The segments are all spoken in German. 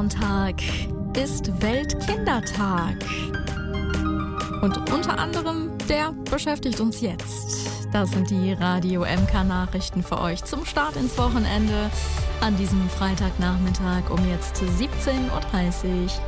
Sonntag ist Weltkindertag. Und unter anderem, der beschäftigt uns jetzt. Das sind die Radio MK-Nachrichten für euch zum Start ins Wochenende an diesem Freitagnachmittag um jetzt 17.30 Uhr.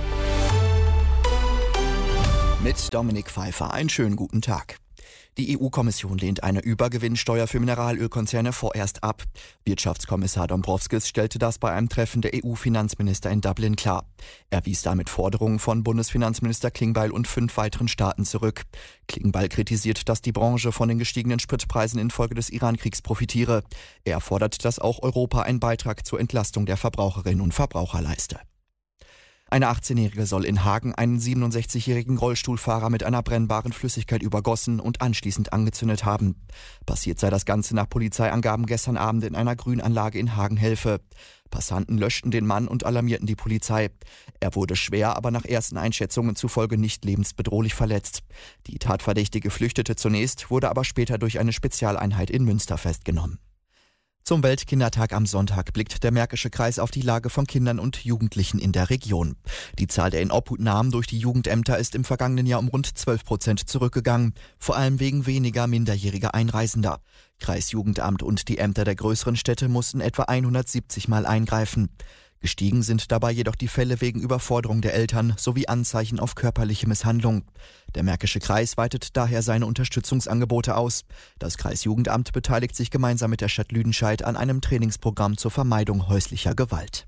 Mit Dominik Pfeiffer. Einen schönen guten Tag. Die EU-Kommission lehnt eine Übergewinnsteuer für Mineralölkonzerne vorerst ab. Wirtschaftskommissar Dombrovskis stellte das bei einem Treffen der EU-Finanzminister in Dublin klar. Er wies damit Forderungen von Bundesfinanzminister Klingbeil und 5 weiteren Staaten zurück. Klingbeil kritisiert, dass die Branche von den gestiegenen Spritpreisen infolge des Iran-Kriegs profitiere. Er fordert, dass auch Europa einen Beitrag zur Entlastung der Verbraucherinnen und Verbraucher leiste. Eine 18-Jährige soll in Hagen einen 67-jährigen Rollstuhlfahrer mit einer brennbaren Flüssigkeit übergossen und anschließend angezündet haben. Passiert sei das Ganze nach Polizeiangaben gestern Abend in einer Grünanlage in Hagen-Helfe. Passanten löschten den Mann und alarmierten die Polizei. Er wurde schwer, aber nach ersten Einschätzungen zufolge nicht lebensbedrohlich verletzt. Die Tatverdächtige flüchtete zunächst, wurde aber später durch eine Spezialeinheit in Münster festgenommen. Zum Weltkindertag am Sonntag blickt der Märkische Kreis auf die Lage von Kindern und Jugendlichen in der Region. Die Zahl der Inobhutnahmen durch die Jugendämter ist im vergangenen Jahr um rund 12% zurückgegangen, vor allem wegen weniger minderjähriger Einreisender. Kreisjugendamt und die Ämter der größeren Städte mussten etwa 170 Mal eingreifen. Gestiegen sind dabei jedoch die Fälle wegen Überforderung der Eltern sowie Anzeichen auf körperliche Misshandlung. Der Märkische Kreis weitet daher seine Unterstützungsangebote aus. Das Kreisjugendamt beteiligt sich gemeinsam mit der Stadt Lüdenscheid an einem Trainingsprogramm zur Vermeidung häuslicher Gewalt.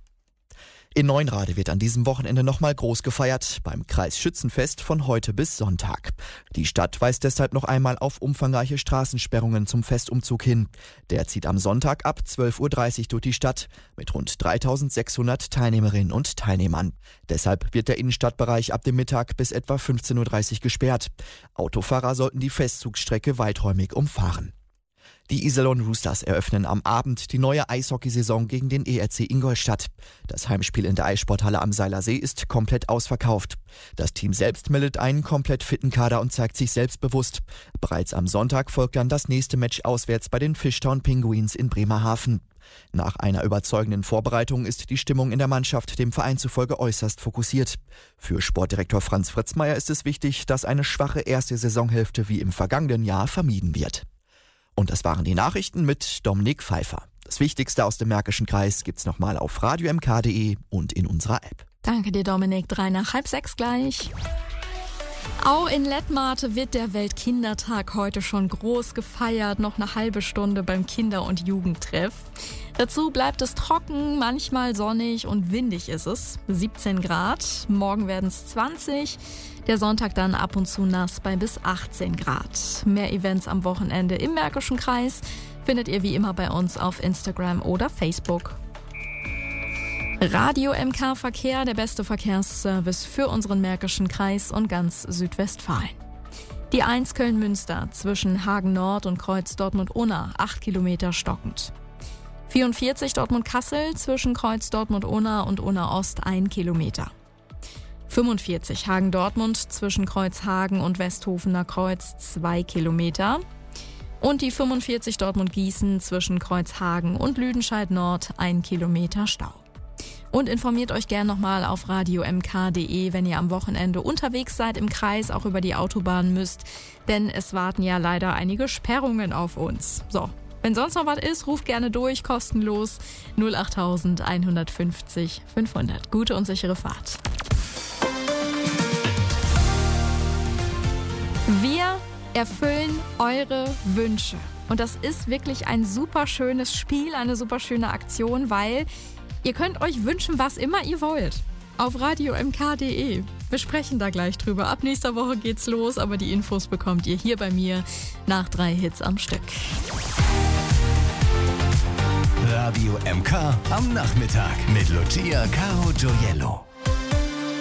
In Neunrade wird an diesem Wochenende nochmal groß gefeiert, beim Kreisschützenfest von heute bis Sonntag. Die Stadt weist deshalb noch einmal auf umfangreiche Straßensperrungen zum Festumzug hin. Der zieht am Sonntag ab 12.30 Uhr durch die Stadt mit rund 3.600 Teilnehmerinnen und Teilnehmern. Deshalb wird der Innenstadtbereich ab dem Mittag bis etwa 15.30 Uhr gesperrt. Autofahrer sollten die Festzugsstrecke weiträumig umfahren. Die Iserlohn Roosters eröffnen am Abend die neue Eishockeysaison gegen den ERC Ingolstadt. Das Heimspiel in der Eissporthalle am Seilersee ist komplett ausverkauft. Das Team selbst meldet einen komplett fitten Kader und zeigt sich selbstbewusst. Bereits am Sonntag folgt dann das nächste Match auswärts bei den Fishtown Penguins in Bremerhaven. Nach einer überzeugenden Vorbereitung ist die Stimmung in der Mannschaft dem Verein zufolge äußerst fokussiert. Für Sportdirektor Franz Fritzmeier ist es wichtig, dass eine schwache erste Saisonhälfte wie im vergangenen Jahr vermieden wird. Und das waren die Nachrichten mit Dominik Pfeiffer. Das Wichtigste aus dem Märkischen Kreis gibt's nochmal auf radiomk.de und in unserer App. Danke dir, Dominik. 5:03 gleich. Auch in Lettmate wird der Weltkindertag heute schon groß gefeiert. Noch eine halbe Stunde beim Kinder- und Jugendtreff. Dazu bleibt es trocken, manchmal sonnig und windig ist es. 17 Grad. Morgen werden es 20. Der Sonntag dann ab und zu nass bei bis 18 Grad. Mehr Events am Wochenende im Märkischen Kreis findet ihr wie immer bei uns auf Instagram oder Facebook. Radio MK Verkehr, der beste Verkehrsservice für unseren Märkischen Kreis und ganz Südwestfalen. Die 1 Köln-Münster zwischen Hagen Nord und Kreuz Dortmund-Unna, 8 Kilometer stockend. 44 Dortmund-Kassel zwischen Kreuz Dortmund-Unna und Unna-Ost, 1 Kilometer. 45 Hagen-Dortmund zwischen Kreuz Hagen und Westhofener Kreuz, 2 Kilometer. Und die 45 Dortmund-Gießen zwischen Kreuz Hagen und Lüdenscheid Nord, 1 Kilometer Stau. Und informiert euch gern nochmal auf radiomk.de, wenn ihr am Wochenende unterwegs seid im Kreis, auch über die Autobahn müsst. Denn es warten ja leider einige Sperrungen auf uns. So, wenn sonst noch was ist, ruft gerne durch, kostenlos 08000 150 500. Gute und sichere Fahrt. Wir erfüllen eure Wünsche. Und das ist wirklich ein super schönes Spiel, eine super schöne Aktion, weil ihr könnt euch wünschen, was immer ihr wollt. Auf radiomk.de. Wir sprechen da gleich drüber. Ab nächster Woche geht's los, aber die Infos bekommt ihr hier bei mir nach 3 Hits am Stück. Radio MK am Nachmittag mit Lucia Caro Gioiello.